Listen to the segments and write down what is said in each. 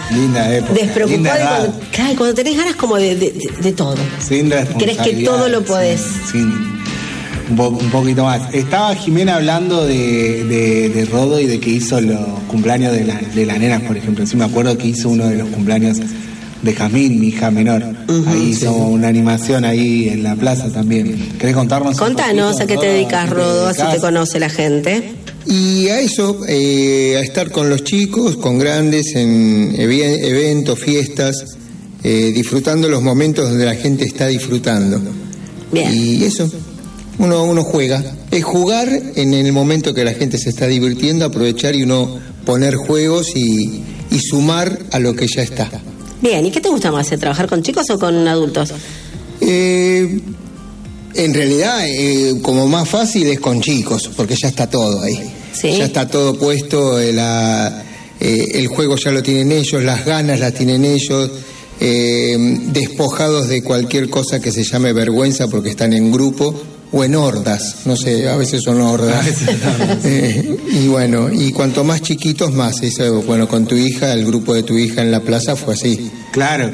Linda época. Despreocupado cuando tenés ganas como de todo. Sin responsabilidad. Crees que todo lo podés. Un poquito más. Estaba Jimena hablando de Rodo y de que hizo los cumpleaños de las nenas, por ejemplo. Sí me acuerdo que hizo uno de los cumpleaños de Jazmín, mi hija menor. Ahí hizo una animación ahí en la plaza también. ¿Querés contarnos? Contanos a qué te dedicas, Rodo, así te conoce la gente. Y a eso, a estar con los chicos, con grandes, en eventos, fiestas, disfrutando los momentos donde la gente está disfrutando. Bien. Y eso, uno juega. Es jugar en el momento que la gente se está divirtiendo, aprovechar y uno poner juegos y sumar a lo que ya está. Bien, ¿y qué te gusta más, trabajar con chicos o con adultos? En realidad, como más fácil es con chicos, porque ya está todo ahí. ¿Sí? Ya está todo puesto, el juego ya lo tienen ellos, las ganas las tienen ellos, despojados de cualquier cosa que se llame vergüenza porque están en grupo o en hordas, no sé, a veces son hordas. Y bueno, y cuanto más chiquitos más, eso, bueno, con tu hija, el grupo de tu hija en la plaza fue así. Claro.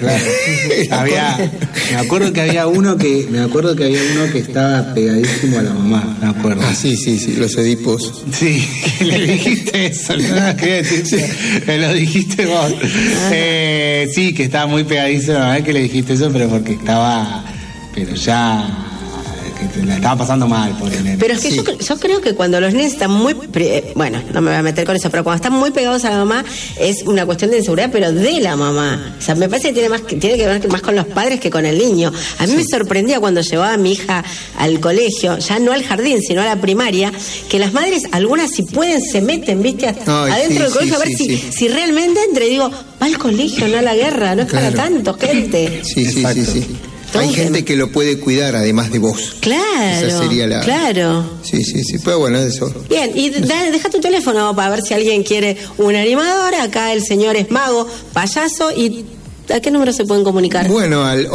Me acuerdo que había uno que estaba pegadísimo a la mamá, me acuerdo. Ah, sí, los Edipos. Sí, que le dijiste eso, no quería decirte, me lo dijiste vos. Sí, que estaba muy pegadísimo a la mamá, que le dijiste eso, pero porque estaba, ya que la estaba pasando mal por el nene. Pero es que yo creo que cuando los nenes están muy bueno, no me voy a meter con eso, pero cuando están muy pegados a la mamá es una cuestión de inseguridad, pero de la mamá. O sea, me parece que tiene que ver más con los padres que con el niño. A mí me sorprendía cuando llevaba a mi hija al colegio, ya no al jardín, sino a la primaria, que las madres, algunas si pueden, se meten, ¿viste? Adentro del colegio a ver si realmente entre, digo, va al colegio, no a la guerra, no es para tanto, gente. Sí. Hay gente que lo puede cuidar además de vos. Claro. Esa sería la... Claro. Sí. Pero bueno, eso. Bien, y deja tu teléfono para ver si alguien quiere un animador. Acá el señor es mago, payaso. ¿Y a qué número se pueden comunicar? Bueno, al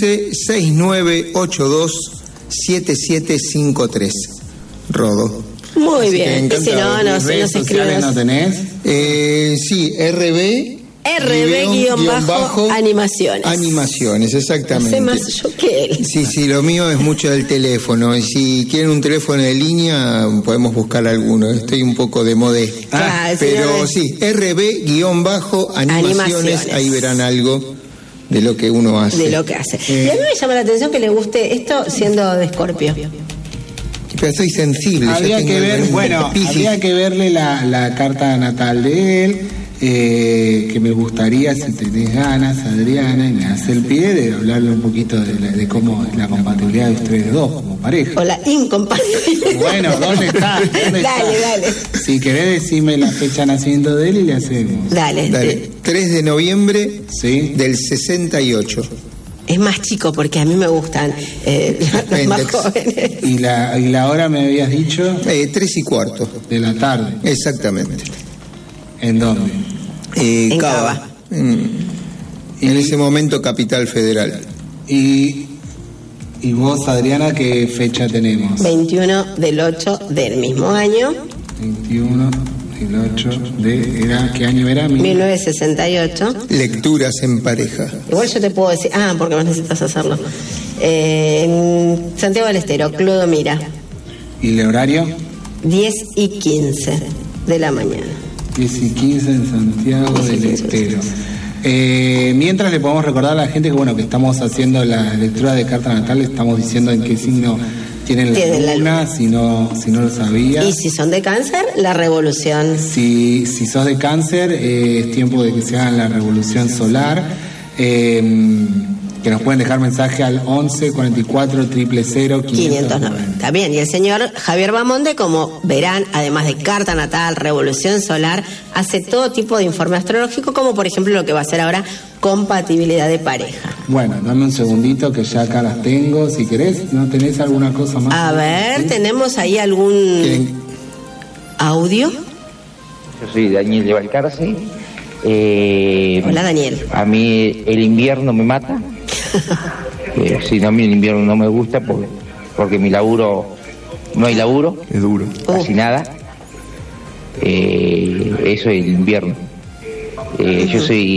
11-6982-7753. Rodo. Muy bien. Si no, ¿redes sociales no tenés? Sí, RB-animaciones. Animaciones, exactamente. Sé más yo que él. Sí, lo mío es mucho del teléfono. Y si quieren un teléfono de línea, podemos buscar alguno. Estoy un poco de modé. Pero sí, RB-animaciones, ahí verán algo de lo que uno hace. De lo que hace. Y a mí me llama la atención que le guste esto siendo de Escorpio. Pero soy sensible. Habría que verle la carta natal de él. Que me gustaría, si tenés ganas, Adriana, y me hace el pie de hablarle un poquito de cómo es la compatibilidad de ustedes dos como pareja. O la incompatibilidad. Bueno, ¿dónde está? Dale. Si querés decirme la fecha de nacimiento de él y le hacemos. Dale. 3 de noviembre del 68. Es más chico porque a mí me gustan los más jóvenes. ¿Y la hora me habías dicho? 3:15. De la tarde. Exactamente. ¿En dónde? En Cava. En ese momento, Capital Federal. ¿Y vos, Adriana, qué fecha tenemos? 21 del 8 del mismo año. 21 del 8 ¿qué año era? 1968. Lecturas en pareja. Igual yo te puedo decir, porque más necesitas hacerlo. En Santiago del Estero, Clodomira. ¿Y el horario? 10:15 de la mañana. 10:15 en Santiago del Estero. Mientras le podemos recordar a la gente que que estamos haciendo la lectura de carta natal, estamos diciendo en qué signo tienen la luna, si no lo sabía. Y si son de Cáncer, la revolución. Si sos de Cáncer, es tiempo de que se hagan la revolución solar. Que nos pueden dejar mensaje al 11 44 000 590. Bien, y el señor Javier Bamonde, como verán, además de carta natal, revolución solar, hace todo tipo de informe astrológico, como por ejemplo lo que va a hacer ahora, compatibilidad de pareja. Bueno, dame un segundito que ya acá las tengo. Si querés, ¿no tenés alguna cosa más? A ver, ¿sí? ¿Tenemos ahí algún audio? Yo soy Daniel de Balcarce. Hola, Daniel. A mí el invierno me mata. Si no, a mí el invierno no me gusta porque mi laburo, no hay laburo. Es duro. Casi nada. Eso es el invierno. Yo soy